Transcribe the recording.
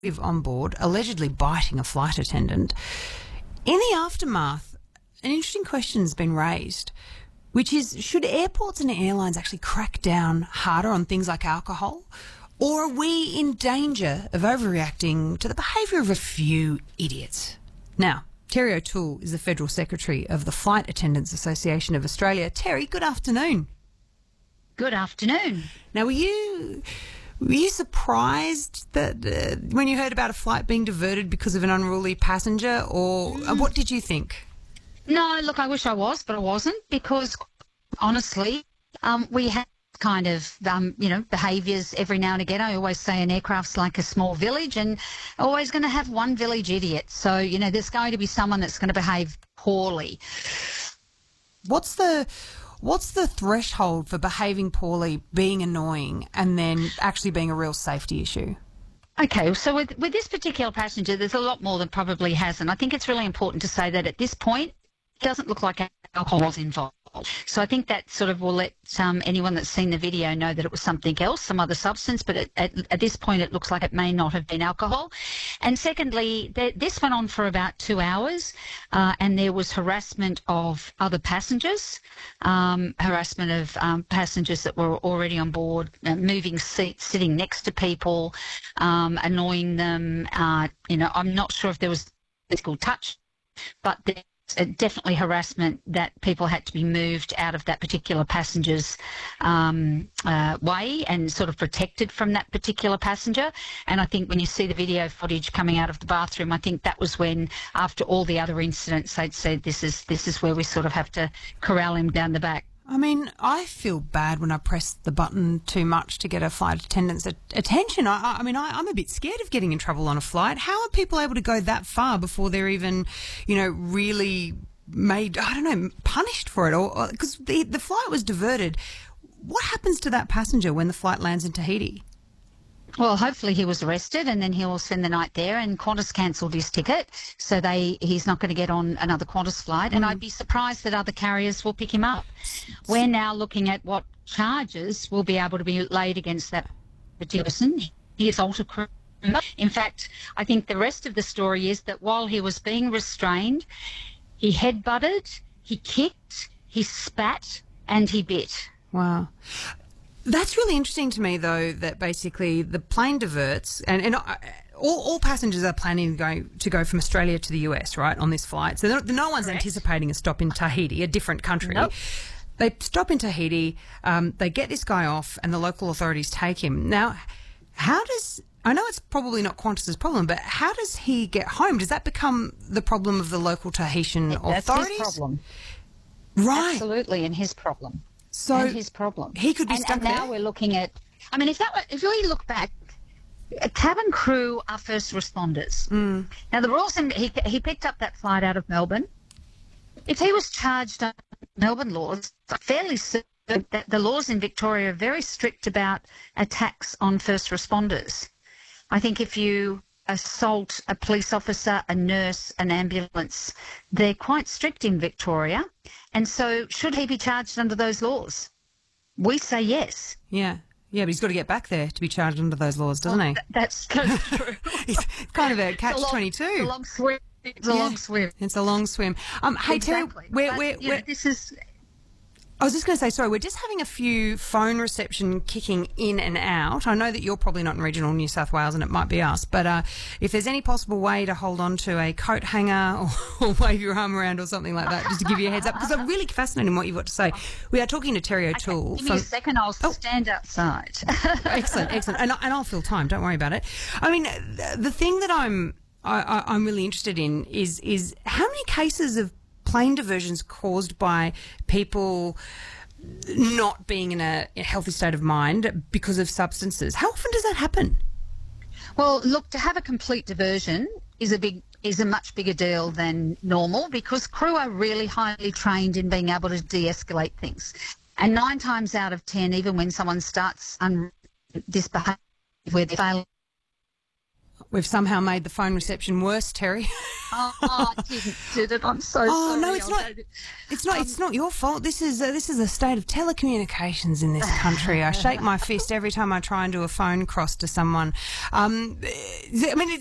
on board, allegedly biting a flight attendant. In the aftermath, an interesting question has been raised, which is, should airports and airlines actually crack down harder on things like alcohol? Or are we in danger of overreacting to the behaviour of a few idiots? Now, Terry O'Toole is the Federal Secretary of the Flight Attendants Association of Australia. Terry, good afternoon. Good afternoon. Now, were you surprised that when you heard about a flight being diverted because of an unruly passenger, or what did you think? No, look, I wish I was, but I wasn't, because honestly, we have kind of, behaviours every now and again. I always say an aircraft's like a small village, and always going to have one village idiot. So, there's going to be someone that's going to behave poorly. What's the threshold for behaving poorly, being annoying, and then actually being a real safety issue? Okay, so with this particular passenger, there's a lot more than probably hasn't. I think it's really important to say that at this point, it doesn't look like alcohol was involved. So I think that sort of will let anyone that's seen the video know that it was something else, some other substance, but at this point it looks like it may not have been alcohol. And secondly, this went on for about 2 hours, and there was harassment of other passengers, harassment of passengers that were already on board, moving seats, sitting next to people, annoying them. I'm not sure if there was physical touch, but definitely harassment that people had to be moved out of that particular passenger's way and sort of protected from that particular passenger. And I think when you see the video footage coming out of the bathroom, I think that was when, after all the other incidents, they'd said this is where we sort of have to corral him down the back. I mean, I feel bad when I press the button too much to get a flight attendant's attention. I'm a bit scared of getting in trouble on a flight. How are people able to go that far before they're even, really made, punished for it? Or because the flight was diverted. What happens to that passenger when the flight lands in Tahiti? Well, hopefully he was arrested, and then he'll spend the night there, and Qantas cancelled his ticket, so he's not going to get on another Qantas flight, and I'd be surprised that other carriers will pick him up. We're now looking at what charges will be able to be laid against that particular person. He is ultra criminal. In fact, I think the rest of the story is that while he was being restrained, he headbutted, he kicked, he spat, and he bit. Wow. That's really interesting to me, though, that basically the plane diverts, and all passengers are planning to go from Australia to the US, right, on this flight. So no one's Correct. anticipating a stop in Tahiti, a different country. Nope. They stop in Tahiti, they get this guy off, and the local authorities take him. Now, I know it's probably not Qantas's problem, but how does he get home? Does that become the problem of the local Tahitian authorities? That's his problem. Right. Absolutely, and his problem. So and his problem. He could be stuck and there. now we're looking at, if you look back, cabin crew are first responders. Now the rules, he picked up that flight out of Melbourne. If he was charged under Melbourne laws, I'm fairly certain that the laws in Victoria are very strict about attacks on first responders. I think if you assault a police officer, a nurse, an ambulance, they're quite strict in Victoria. And so should he be charged under those laws? We say yes. Yeah, but he's got to get back there to be charged under those laws, doesn't he? That's true. It's kind of a catch-22. It's a long swim. It's a long swim. It's a long swim. Hey, Exactly. Terry, this is... I was just going to say, sorry, we're just having a few phone reception kicking in and out. I know that you're probably not in regional New South Wales and it might be us, but if there's any possible way to hold on to a coat hanger or wave your arm around or something like that, just to give you a heads up, because I'm really fascinated in what you've got to say. We are talking to Terry O'Toole. Give me a second, I'll stand outside. Excellent. And I'll fill time, don't worry about it. I mean, the thing that I'm really interested in is how many cases of plane diversions caused by people not being in a healthy state of mind because of substances. How often does that happen? Well, look, to have a complete diversion is a much bigger deal than normal, because crew are really highly trained in being able to de-escalate things. And 9 times out of 10, even when someone starts this behaviour where they fail. We've somehow made the phone reception worse, Terry. Oh, I did it. I'm so Oh sorry. no, it's not. It's not. It's not your fault. This is the state of telecommunications in this country. I shake my fist every time I try and do a phone cross to someone. I mean,